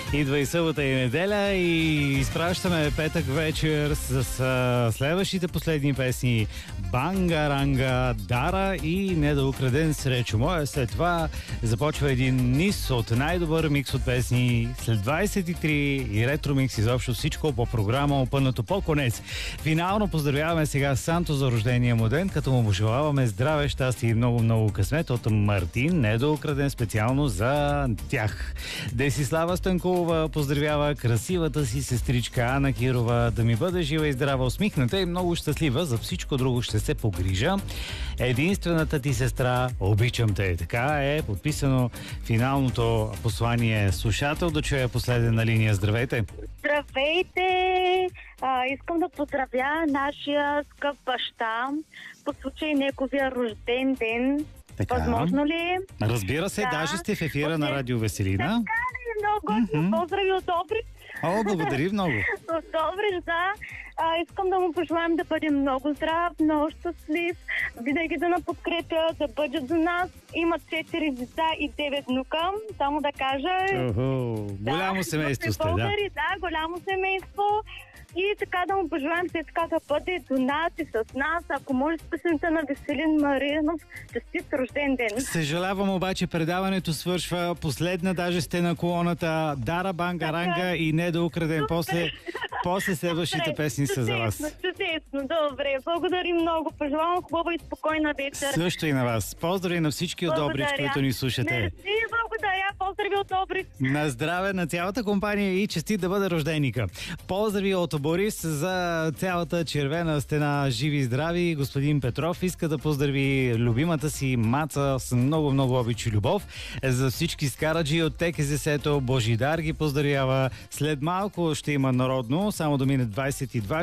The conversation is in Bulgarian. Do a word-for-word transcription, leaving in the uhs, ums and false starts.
Идва и събота и неделя и изпращаме петък вечер с, с следващите последни песни Бангаранга, Дара и Недоукраден срещу моя. След това започва един низ от най-добър микс от песни след двайсет и три и ретро микс, изобщо всичко по програма, опънато по конец. Финално поздравяваме сега Санто за рождения му ден, като му пожелаваме здраве, щастие и много-много късмет от Мартин, Недоукраден специално за тях. Десислава Станкова поздравява красивата си сестричка Ана Кирова да ми бъде жива и здрава, усмихната и много щастлива, за всичко друго ще се погрижа. Единствената ти сестра, обичам те. Така е подписано финалното послание. Слушател да чуя последен на линия. Здравейте! Здравейте! А, искам да поздравя нашия скъп баща по случай неговия рожден ден. Така. Възможно ли е? Разбира се, Да. даже сте в ефира на Окей. Радио Веселина. Така ли? Много готино. Мгм. Поздрави от Добрич. О, благодари много. От Добрич, да. А, искам да му пожелаем да бъде много здрав, много щастлив, винаги да ни подкрепя, да бъде до нас. Има четири деца и девет внука. Само да кажа. Охо, голямо Да, семейство сте, да. българи, да, голямо семейство. И така да му пожелаем след така да бъде до нас и с нас. Ако може с песента на Веселин Маринов, честит рожден ден. Съжалявам, обаче предаването свършва. Последна даже сте на колоната. Дара Бангаранга и Недоукраден. После, после следващите Добре, песни са за вас. Чудесно, чудесно, добре. Благодарим много. Пожелавам хубава и спокойна вечер. Също и на вас. Поздрави на всички от Добрич, Благодаря. които ни слушате. Мерси, благодаря. Поздрави от Добрич. На здраве на цялата компания и честит да бъде рожденика. Поздрави от Борис за цялата червена стена. Живи и здрави. Господин Петров иска да поздрави любимата си Маца с много-много обич и любов. За всички скараджи от ТКЗС-то Божидар ги поздравява. След малко ще има народно, само да мине двайсет и два